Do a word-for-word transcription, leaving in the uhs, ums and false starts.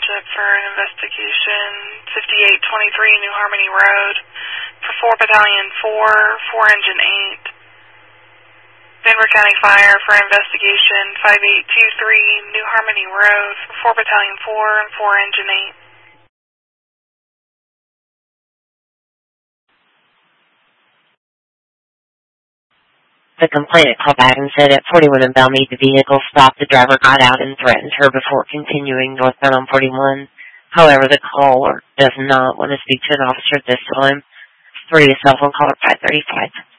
Township for an investigation, fifty-eight twenty-three New Harmony Road, for four Battalion four, four Engine eight. Denver County Fire for investigation, five eight two three New Harmony Road, for four Battalion four and four Engine eight. The complainant called back and said at forty-one in Belmead the vehicle stopped, the driver got out and threatened her before continuing northbound on forty-one. However, the caller does not want to speak to an officer at this time. Three, a cell phone call at five thirty-five.